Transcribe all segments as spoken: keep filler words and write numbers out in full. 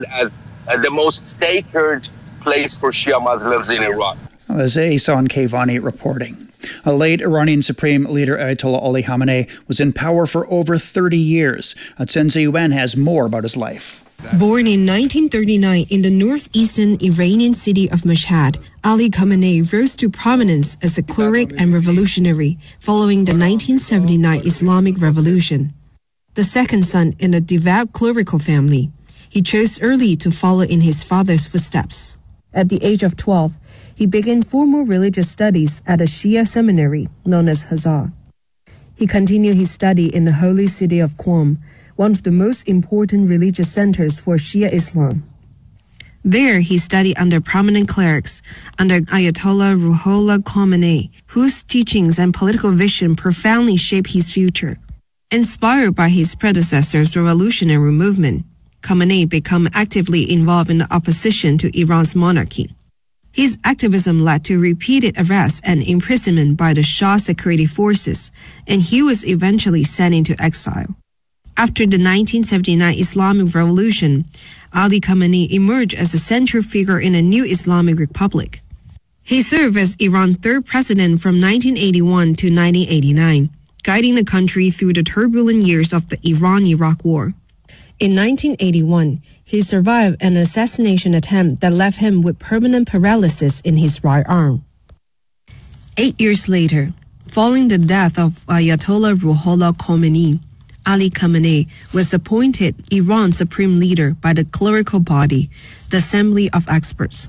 as uh, the most sacred place for Shia Muslims in Iran. As Ehsan Kayvani reporting. A late Iranian Supreme Leader Ayatollah Ali Khamenei was in power for over thirty years. Chen Ziyuan has more about his life. Born in nineteen thirty-nine in the northeastern Iranian city of Mashhad, Ali Khamenei rose to prominence as a cleric and revolutionary following the nineteen seventy-nine Islamic Revolution. The second son in a devout clerical family, he chose early to follow in his father's footsteps. At the age of twelve, he began formal religious studies at a Shia seminary known as Hazar. He continued his study in the holy city of Qom, one of the most important religious centers for Shia Islam. There, he studied under prominent clerics, under Ayatollah Ruhollah Khomeini, whose teachings and political vision profoundly shaped his future. Inspired by his predecessor's revolutionary movement, Khamenei became actively involved in the opposition to Iran's monarchy. His activism led to repeated arrests and imprisonment by the Shah security forces, and he was eventually sent into exile. After the nineteen seventy-nine Islamic Revolution, Ali Khamenei emerged as a central figure in a new Islamic republic. He served as Iran's third president from nineteen eighty-one to nineteen eighty-nine, guiding the country through the turbulent years of the Iran-Iraq War. In nineteen eighty-one, he survived an assassination attempt that left him with permanent paralysis in his right arm. Eight years later, following the death of Ayatollah Ruhollah Khomeini, Ali Khamenei was appointed Iran's supreme leader by the clerical body, the Assembly of Experts.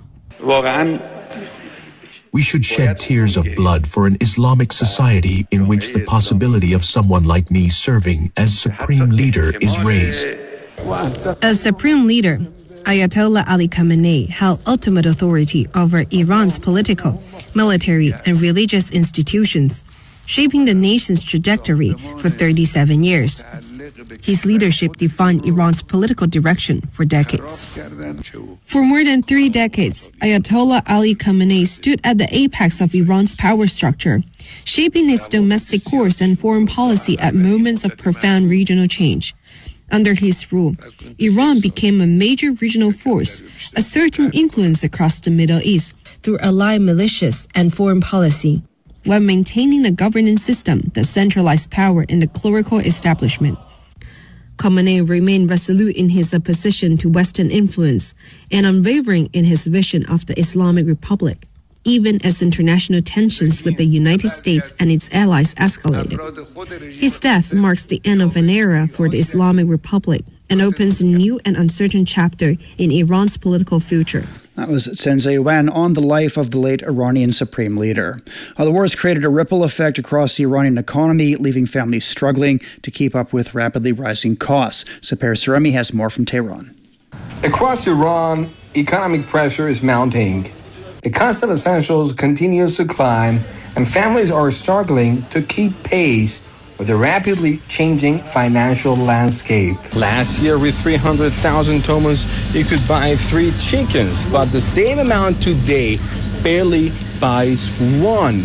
We should shed tears of blood for an Islamic society in which the possibility of someone like me serving as supreme leader is raised. As supreme leader, Ayatollah Ali Khamenei held ultimate authority over Iran's political, military, and religious institutions, shaping the nation's trajectory for thirty-seven years. His leadership defined Iran's political direction for decades. For more than three decades, Ayatollah Ali Khamenei stood at the apex of Iran's power structure, shaping its domestic course and foreign policy at moments of profound regional change. Under his rule, Iran became a major regional force, asserting influence across the Middle East through allied militias and foreign policy, while maintaining a governance system that centralized power in the clerical establishment. Khamenei remained resolute in his opposition to Western influence and unwavering in his vision of the Islamic Republic, even as international tensions with the United States and its allies escalated. His death marks the end of an era for the Islamic Republic and opens a new and uncertain chapter in Iran's political future. That was Chen Ziyuan on the life of the late Iranian supreme leader. Uh, the war has created a ripple effect across the Iranian economy, leaving families struggling to keep up with rapidly rising costs. Sapir Saremi has more from Tehran. Across Iran, economic pressure is mounting. The cost of essentials continues to climb, and families are struggling to keep pace with the rapidly changing financial landscape. Last year, with three hundred thousand tomans, you could buy three chickens, but the same amount today barely buys one.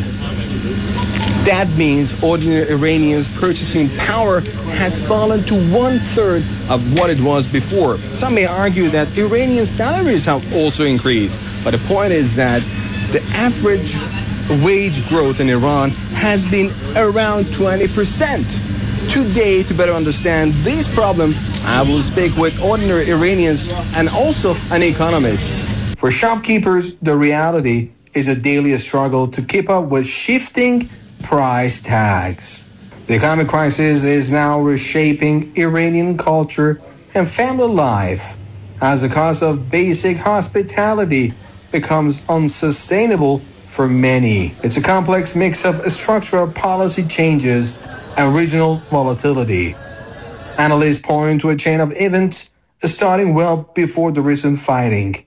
That means ordinary Iranians' purchasing power has fallen to one-third of what it was before. Some may argue that Iranian salaries have also increased, but the point is that the average wage growth in Iran has been around twenty percent. Today, to better understand this problem, I will speak with ordinary Iranians and also an economist. For shopkeepers, the reality is a daily struggle to keep up with shifting price tags. The economic crisis is now reshaping Iranian culture and family life as the cost of basic hospitality becomes unsustainable for many. It's a complex mix of structural policy changes and regional volatility. Analysts point to a chain of events starting well before the recent fighting.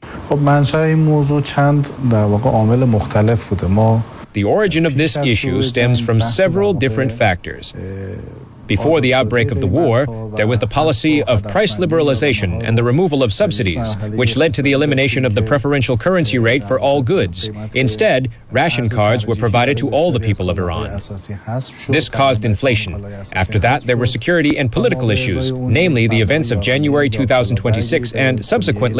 The origin of this issue stems from several different factors. Before the outbreak of the war, there was the policy of price liberalization and the removal of subsidies, which led to the elimination of the preferential currency rate for all goods. Instead, ration cards were provided to all the people of Iran. This caused inflation. After that, there were security and political issues, namely the events of January two thousand twenty-six and subsequently